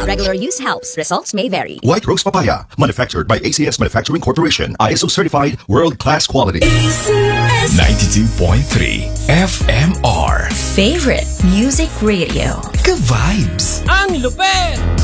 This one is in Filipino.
Regular use helps. Results may vary. White Rose Papaya, manufactured by ACS Manufacturing Corporation. ISO certified, world-class quality. 92.3 FMR. Favorite Music Radio. Ka-vibes. Ang lupet!